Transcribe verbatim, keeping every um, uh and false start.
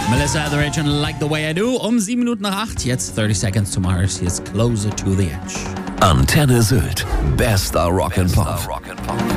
Melissa Etheridge und Like the Way I Do. Um sieben Minuten nach acht. Jetzt thirty Seconds to Mars. Hier ist Closer to the Edge. Antenne Sylt. Bester Rock'n'Pop.